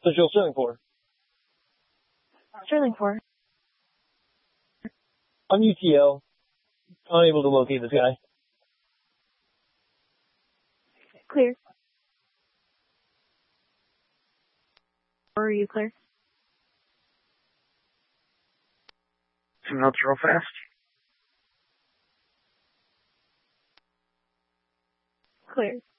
Central Sterling for. Sterling for. On UTL. Unable to locate this guy. Clear. Are you clear? Some notes real fast. Clear.